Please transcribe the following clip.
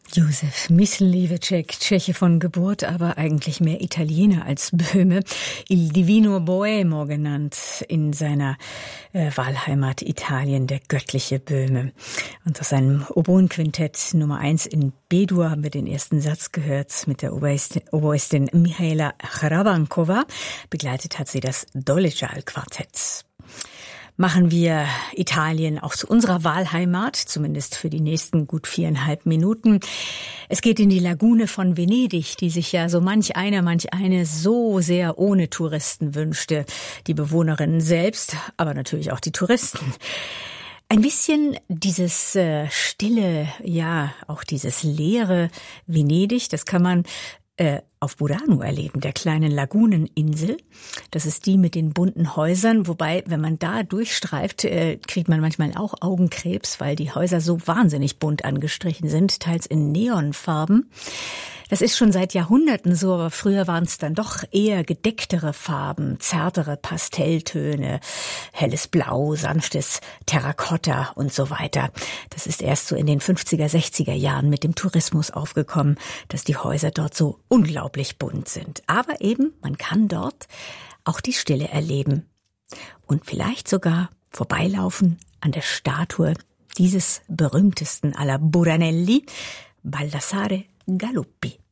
Józef Mysliveček, Tscheche von Geburt, aber eigentlich mehr Italiener als Böhme, Il Divino Boemo genannt, in seiner Wahlheimat Italien, der göttliche Böhme. Und aus seinem Oboenquintett Nummer 1 in B-Dur haben wir den ersten Satz gehört mit der Oboistin Mihaela Hrabankova. Begleitet hat sie das Doležal-Quartett. Machen wir Italien auch zu unserer Wahlheimat, zumindest für die nächsten gut 4,5 Minuten. Es geht in die Lagune von Venedig, die sich ja so manch eine so sehr ohne Touristen wünschte. Die Bewohnerinnen selbst, aber natürlich auch die Touristen. Ein bisschen dieses stille, ja, auch dieses leere Venedig, das kann man auf Burano erleben, der kleinen Laguneninsel. Das ist die mit den bunten Häusern, wobei, wenn man da durchstreift, kriegt man manchmal auch Augenkrebs, weil die Häuser so wahnsinnig bunt angestrichen sind, teils in Neonfarben. Das ist schon seit Jahrhunderten so, aber früher waren es dann doch eher gedecktere Farben, zärtere Pastelltöne, helles Blau, sanftes Terrakotta und so weiter. Das ist erst so in den 50er, 60er Jahren mit dem Tourismus aufgekommen, dass die Häuser dort so unglaublich bunt sind. Aber eben, man kann dort auch die Stille erleben und vielleicht sogar vorbeilaufen an der Statue dieses berühmtesten aller Buranelli, Baldassare Galuppi.